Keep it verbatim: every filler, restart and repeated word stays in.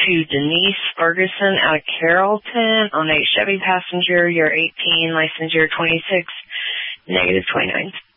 to Denise Ferguson out of Carrollton on a Chevy Passenger, year eighteen, license year twenty-six, negative twenty-nine.